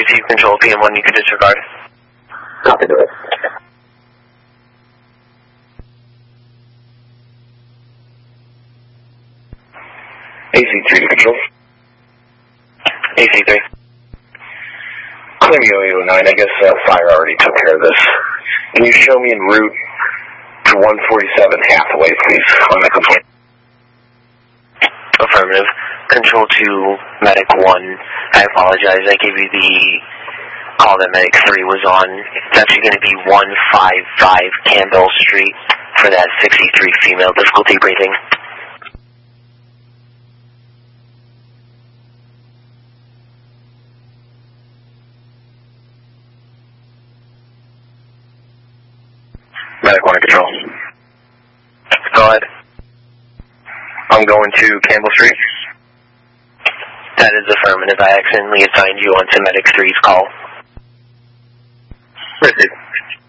receive control, PM1, you can disregard. Copy that. AC3 to control. AC3. Claim Yo-Yo 9, I guess fire already took care of this. Can you show me en route to 147 Hathaway, please, on the complaint? Affirmative. Control to Medic 1. I apologize, I gave you the call that Medic 3 was on. It's actually going to be 155 Campbell Street for that 63 female difficulty rating. Medic 1 in control. Go ahead. I'm going to Campbell Street. That is affirmative. I accidentally assigned you onto Medic 3's call. Received.